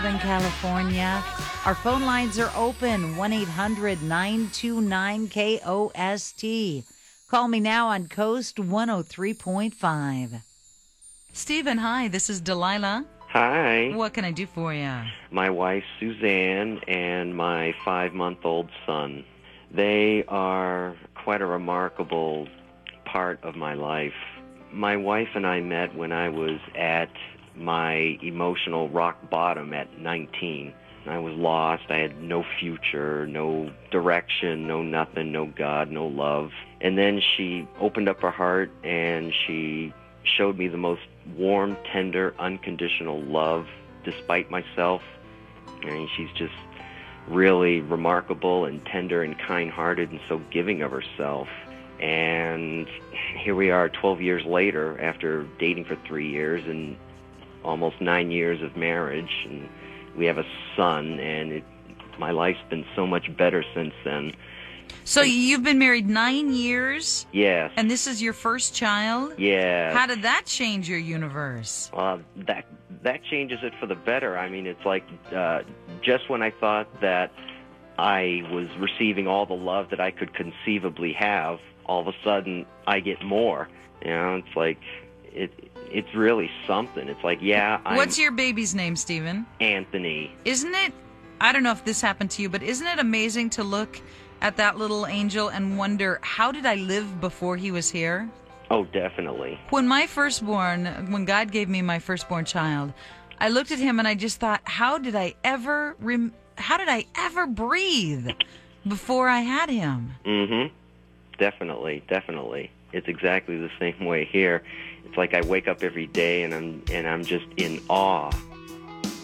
in California. Our phone lines are open, 1-800-929-KOST. Call me now on Coast 103.5. Stephen, hi, this is Delilah. Hi. What can I do for you? My wife, Suzanne, and my 5-month-old son. They are quite a remarkable part of my life. My wife and I met when I was at my emotional rock bottom at 19. I was lost. I had no future, no direction, no nothing, no God, no love. And then she opened up her heart and she showed me the most warm, tender, unconditional love despite myself. I mean, she's just really remarkable and tender and kind-hearted and so giving of herself. And here we are 12 years later after dating for 3 years and almost 9 years of marriage, and we have a son, and my life's been so much better since then. So you've been married 9 years? Yes. And this is your first child? Yeah. How did that change your universe? That changes it for the better. I mean, it's like just when I thought that I was receiving all the love that I could conceivably have, all of a sudden I get more. You know, it's like it's really something. It's like, What's your baby's name, Stephen? Anthony. Isn't it, I don't know if this happened to you, but isn't it amazing to look at that little angel and wonder, how did I live before he was here? Oh, definitely. When God gave me my firstborn child, I looked at him and I just thought, how did I ever breathe before I had him? Mm-hmm. Definitely. It's exactly the same way here. It's like I wake up every day and I'm just in awe